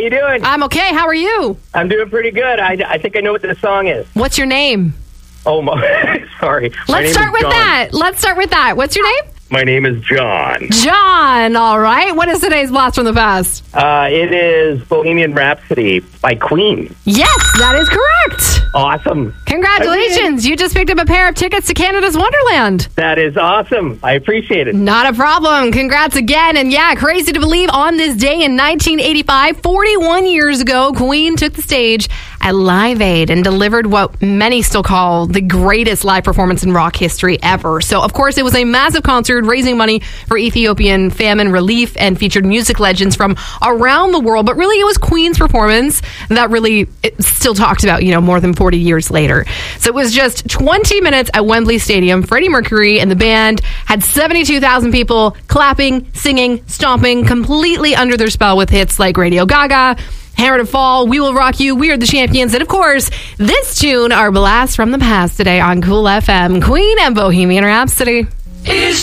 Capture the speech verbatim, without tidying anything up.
you doing? I'm okay. How are you? I'm doing pretty good. I, I think I know what this song is. What's your name? Oh, my, sorry. My Let's name start is with John. that. Let's start with that. What's your name? My name is John. John. All right. What is today's blast from the past? Uh, it is Bohemian Rhapsody by Queen. Yes, that is correct. Awesome. Congratulations. You just picked up a pair of tickets to Canada's Wonderland. That is awesome. I appreciate it. Not a problem. Congrats again. And yeah, crazy to believe on this day in nineteen eighty-five, forty-one years ago, Queen took the stage at Live Aid and delivered what many still call the greatest live performance in rock history ever. So, of course, it was a massive concert raising money for Ethiopian famine relief and featured music legends from around the world. But really, it was Queen's performance that really it's still talked about, you know, more than forty years later. So it was just twenty minutes at Wembley Stadium. Freddie Mercury and the band had seventy-two thousand people clapping, singing, stomping, completely under their spell with hits like Radio Gaga, Hammer to Fall, We Will Rock You, We Are the Champions, and of course, this tune, our blast from the past today on Cool F M, Queen and Bohemian Rhapsody.